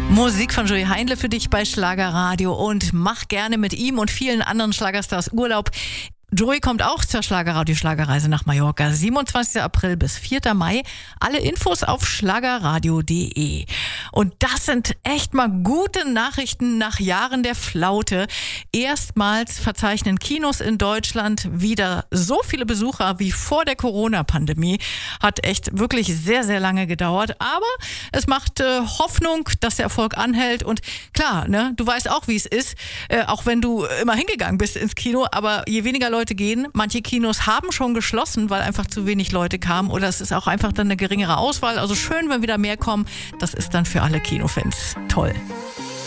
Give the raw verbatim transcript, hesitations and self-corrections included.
Musik von Joey Heindle für dich bei Schlagerradio und mach gerne mit ihm und vielen anderen Schlagerstars Urlaub. Joey kommt auch zur Schlagerradio-Schlagerreise nach Mallorca, siebenundzwanzigster April bis vierter Mai. Alle Infos auf schlagerradio punkt de. Und das sind echt mal gute Nachrichten nach Jahren der Flaute. Erstmals verzeichnen Kinos in Deutschland wieder so viele Besucher wie vor der Corona-Pandemie. Hat echt wirklich sehr, sehr lange gedauert. Aber es macht äh, Hoffnung, dass der Erfolg anhält. Und klar, ne, du weißt auch, wie es ist, äh, auch wenn du immer hingegangen bist ins Kino. Aber je weniger Leute Leute gehen. Manche Kinos haben schon geschlossen, weil einfach zu wenig Leute kamen oder es ist auch einfach dann eine geringere Auswahl. Also schön, wenn wieder mehr kommen. Das ist dann für alle Kinofans toll.